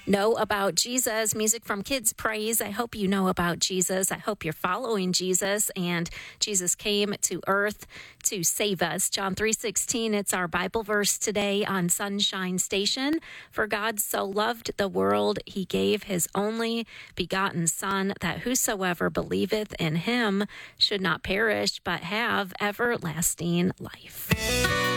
know about Jesus. Music from Kids Praise. I hope you know about Jesus. I hope you're following Jesus, and Jesus came to earth to save us. John 3:16, it's our Bible verse today on Sunshine Station. For God so loved the world, he gave his only begotten Son, that whosoever believeth in him should not perish, but have everlasting life.